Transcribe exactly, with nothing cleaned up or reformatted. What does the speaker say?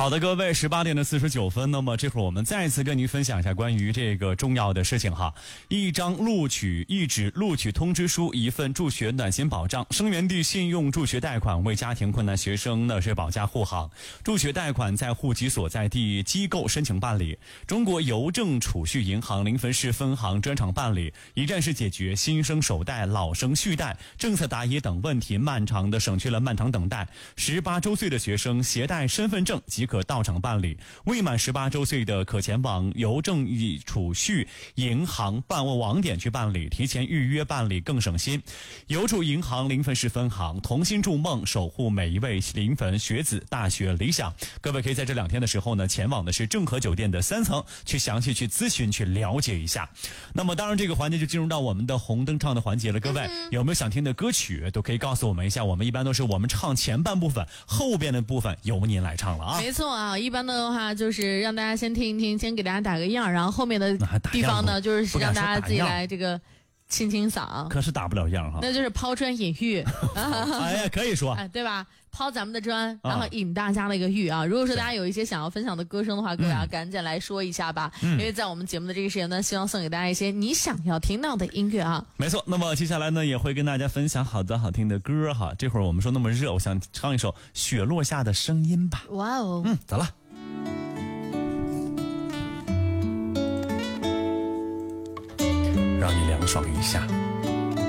好的，各位，十八点的四十九分，那么这会儿我们再次跟您分享一下关于这个重要的事情哈。一张录取一纸录取通知书，一份助学暖心保障，生源地信用助学贷款为家庭困难学生呢是保驾护航。助学贷款在户籍所在地机构申请办理，中国邮政储蓄银行临汾市分行专场办理，一站式解决新生首贷、老生续贷、政策答疑等问题，漫长的省去了漫长等待。十八周岁的学生携带身份证即可到场办理，未满十八周岁的可前往邮政储蓄银行办网点去办理，提前预约办理更省心。邮储银行临汾市分行同心筑梦，守护每一位临汾学子大学理想。各位可以在这两天的时候呢，前往的是正和酒店的三层，去详细去咨询去了解一下。那么当然这个环节就进入到我们的红灯唱的环节了，各位、嗯、有没有想听的歌曲都可以告诉我们一下，我们一般都是我们唱前半部分，后边的部分由您来唱了啊。 没错啊，一般的话就是让大家先听一听，先给大家打个样，然后后面的地方呢就是让大家自己来这个清清嗓。 可是打不了样哈， 那就是抛砖引玉。 哎呀，可以说、 哎、对吧，抛咱们的砖，然后引大家的一个玉啊。如果说大家有一些想要分享的歌声的话，各位啊、嗯、赶紧来说一下吧、嗯、因为在我们节目的这个时间呢，希望送给大家一些你想要听到的音乐啊。 没错，那么接下来呢也会跟大家分享好的好听的歌哈。这会儿我们说那么热，我想唱一首雪落下的声音吧。 哇哦， 嗯，走了，让你凉爽一下。